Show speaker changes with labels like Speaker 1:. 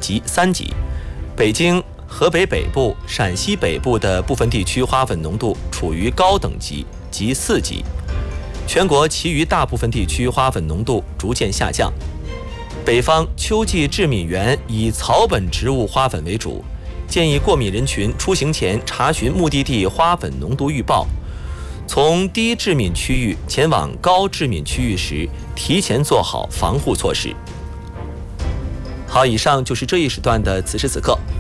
Speaker 1: 级3级。北京、河北北部、陕西北部的部分地区花粉浓度处于高等级，即4级。全国其余大部分地区花粉浓度逐渐下降。北方秋季致敏源以草本植物花粉为主，建议过敏人群出行前查询目的地花粉浓度预报，从低致敏区域前往高致敏区域时，提前做好防护措施。好，以上就是这一时段的此时此刻。